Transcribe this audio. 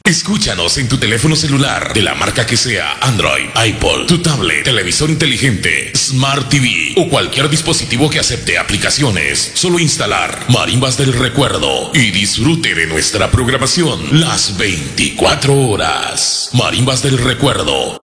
Escúchanos en tu teléfono celular, de la marca que sea, Android, iPod, tu tablet, televisor inteligente, Smart TV o cualquier dispositivo que acepte aplicaciones. Solo instalar Marimbas del Recuerdo y disfrute de nuestra programación las 24 horas. Marimbas del Recuerdo.